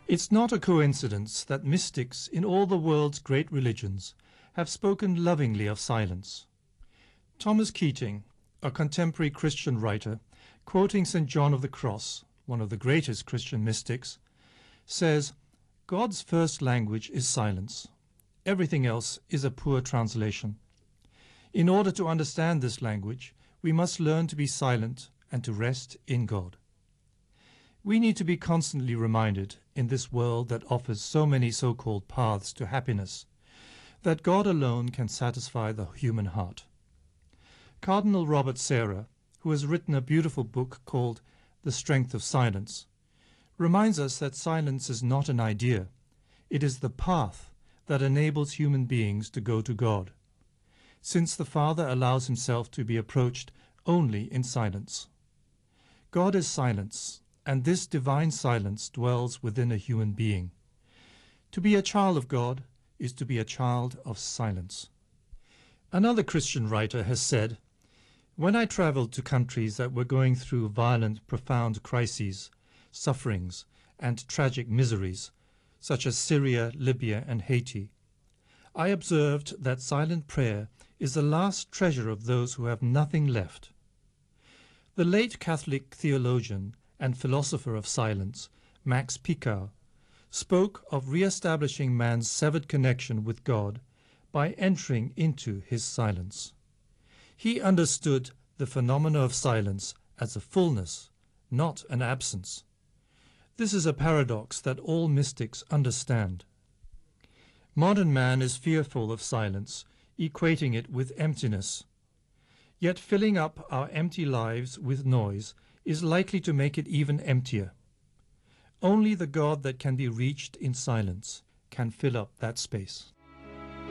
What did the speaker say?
It's not a coincidence that mystics in all the world's great religions have spoken lovingly of silence. Thomas Keating, a contemporary Christian writer, quoting St. John of the Cross, one of the greatest Christian mystics, says, "God's first language is silence. Everything else is a poor translation. In order to understand this language, we must learn to be silent and to rest in God." We need to be constantly reminded, in this world that offers so many so-called paths to happiness, that God alone can satisfy the human heart. Cardinal Robert Sarah, who has written a beautiful book called The Strength of Silence, reminds us that silence is not an idea. It is the path that enables human beings to go to God, since the Father allows himself to be approached only in silence. God is silence, and this divine silence dwells within a human being. To be a child of God is to be a child of silence. Another Christian writer has said, "When I traveled to countries that were going through violent, profound crises, sufferings, and tragic miseries, such as Syria, Libya, and Haiti, I observed that silent prayer is the last treasure of those who have nothing left." The late Catholic theologian and philosopher of silence, Max Picard, spoke of re-establishing man's severed connection with God by entering into his silence. He understood the phenomena of silence as a fullness, not an absence. This is a paradox that all mystics understand. Modern man is fearful of silence, equating it with emptiness. Yet filling up our empty lives with noise is likely to make it even emptier. Only the God that can be reached in silence can fill up that space.